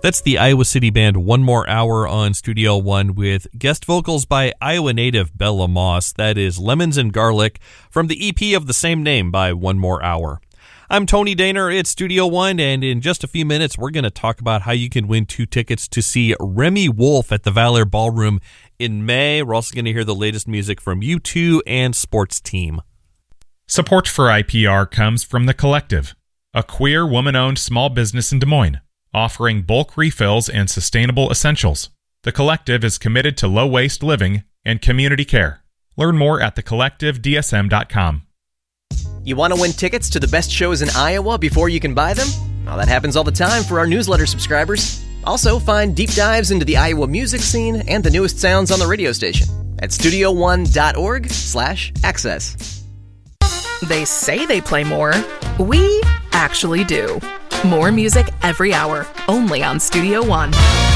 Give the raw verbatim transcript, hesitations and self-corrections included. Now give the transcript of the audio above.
That's the Iowa City Band One More Hour on Studio One with guest vocals by Iowa native Bella Moss. That is Lemons and Garlic from the E P of the same name by One More Hour. I'm Tony Daner at Studio One, and in just a few minutes, we're going to talk about how you can win two tickets to see Remy Wolf at the Valor Ballroom in May. We're also going to hear the latest music from U two and Sports Team. Support for I P R comes from The Collective, a queer woman-owned small business in Des Moines, offering bulk refills and sustainable essentials. The Collective is committed to low-waste living and community care. Learn more at the collective d s m dot com. You want to win tickets to the best shows in Iowa before you can buy them? Well, that happens all the time for our newsletter subscribers. Also, find deep dives into the Iowa music scene and the newest sounds on the radio station at studio one dot org slash access. They say they play more. We actually do. More music every hour, only on Studio One.